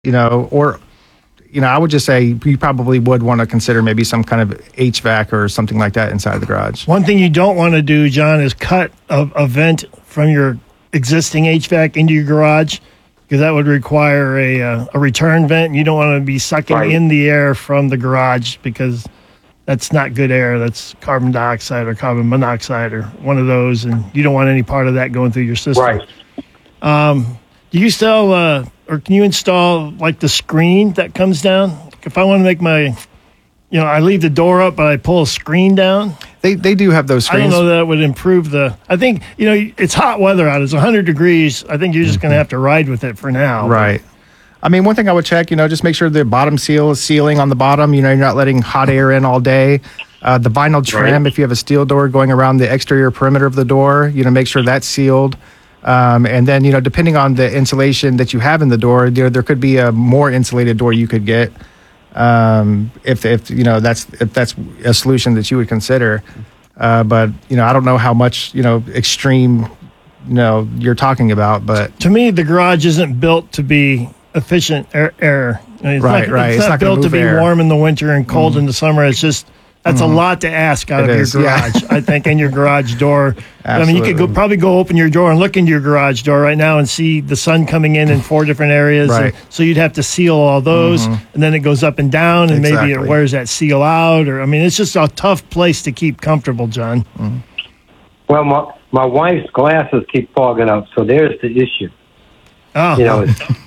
Or I would just say you probably would want to consider maybe some kind of HVAC or something like that inside the garage. One thing you don't want to do, John, is cut a vent from your existing HVAC into your garage, because that would require a return vent. And you don't want to be sucking in the air from the garage, because that's not good air. That's carbon dioxide or carbon monoxide or one of those, and you don't want any part of that going through your system. Right. Do you sell or can you install like the screen that comes down? If I want to make my, I leave the door up, but I pull a screen down. They do have those screens. I don't know that would improve I think, it's hot weather out. It's 100 degrees. I think you're just going to have to ride with it for now. Right. I mean, one thing I would check, just make sure the bottom seal is sealing on the bottom. You're not letting hot air in all day. The vinyl trim, if you have a steel door going around the exterior perimeter of the door, make sure that's sealed. And then, depending on the insulation that you have in the door, there could be a more insulated door you could get. If that's a solution that you would consider. But I don't know how much, extreme, you're talking about, but to me, the garage isn't built to be efficient air. It's not built to be warm in the winter and cold in the summer. It's just, that's a lot to ask out of your garage, I think, and your garage door. I mean, you could probably go open your door and look into your garage door right now and see the sun coming in 4 different areas. Right. So you'd have to seal all those, and then it goes up and down, and maybe it wears that seal out. It's just a tough place to keep comfortable, John. Mm-hmm. Well, my wife's glasses keep fogging up, so there's the issue. Oh.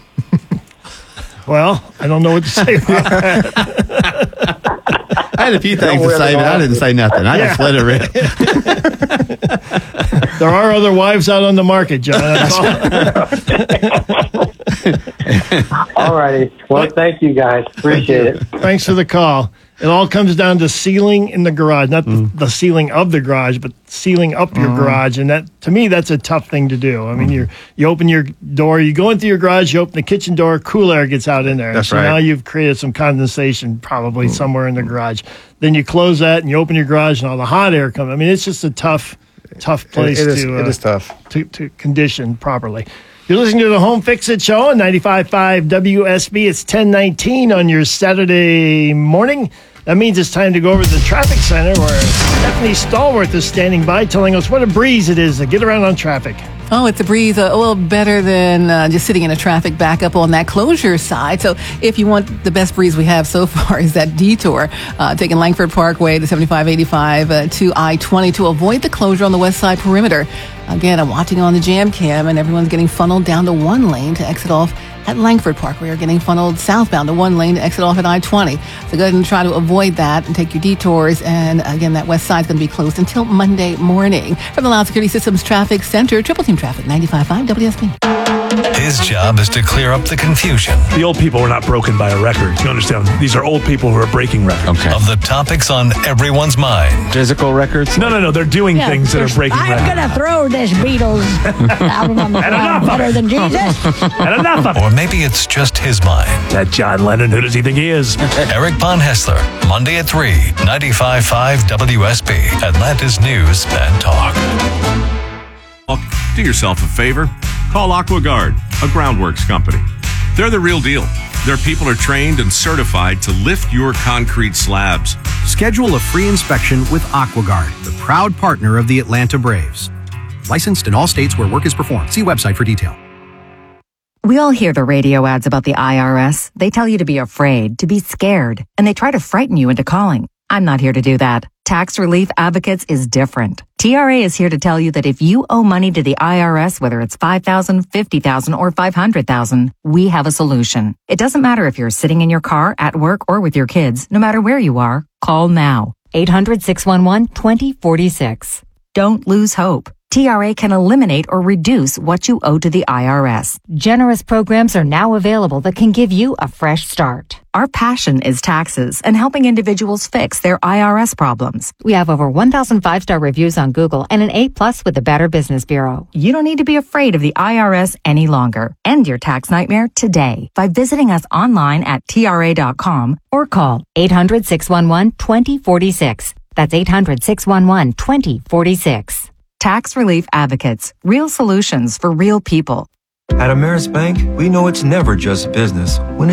Well, I don't know what to say about that. I had a few things to say, but I didn't say nothing. I just let it rip. There are other wives out on the market, John. All righty. Well, thank you, guys. Appreciate it. Thanks for the call. It all comes down to sealing in the garage, not the sealing of the garage, but sealing up your garage. And that, to me, that's a tough thing to do. I mean, you open your door, you go into your garage, you open the kitchen door, cool air gets out in there. That's so right. Now you've created some condensation probably somewhere in the garage. Then you close that and you open your garage and all the hot air comes. I mean, it's just a tough place it is tough to condition properly. You're listening to the Home Fix It Show on 95.5 WSB. It's 10:19 on your Saturday morning. That means it's time to go over to the traffic center where Stephanie Stallworth is standing by telling us what a breeze it is to get around on traffic. Oh, it's a breeze, a little better than just sitting in a traffic backup on that closure side. So if you want the best breeze we have so far is that detour, taking Langford Parkway to 7585 to I-20 to avoid the closure on the west side perimeter. Again, I'm watching on the jam cam and everyone's getting funneled down to one lane to exit off at Langford Parkway, or getting funneled southbound to one lane to exit off at I-20. So go ahead and try to avoid that and take your detours. And again, that west side is going to be closed until Monday morning. From the Loud Security Systems Traffic Center, Triple Team Traffic, 95.5 WSB. His job is to clear up the confusion. The old people were not broken by a record. You understand? These are old people who are breaking records. Okay. Of the topics on everyone's mind. Physical records? No. They're doing things that are breaking records. I'm going to throw this Beatles album on the ground better than Jesus. And enough of it. Or maybe it's just his mind. That John Lennon, who does he think he is? Eric Von Hessler, Monday at 3, 95.5 WSB, Atlanta's News and Talk. Do yourself a favor. Call AquaGuard, a groundworks company. They're the real deal. Their people are trained and certified to lift your concrete slabs. Schedule a free inspection with AquaGuard, the proud partner of the Atlanta Braves. Licensed in all states where work is performed. See website for detail. We all hear the radio ads about the IRS. They tell you to be afraid, to be scared, and they try to frighten you into calling. I'm not here to do that. Tax Relief Advocates is different. TRA is here to tell you that if you owe money to the IRS, whether it's $5,000, $50,000, or $500,000, we have a solution. It doesn't matter if you're sitting in your car, at work, or with your kids. No matter where you are, call now. 800-611-2046. Don't lose hope. TRA can eliminate or reduce what you owe to the IRS. Generous programs are now available that can give you a fresh start. Our passion is taxes and helping individuals fix their IRS problems. We have over 1,000 5-star reviews on Google and an A+ with the Better Business Bureau. You don't need to be afraid of the IRS any longer. End your tax nightmare today by visiting us online at TRA.com or call 800-611-2046. That's 800-611-2046. Tax Relief Advocates. Real solutions for real people. At Ameris Bank, we know it's never just business when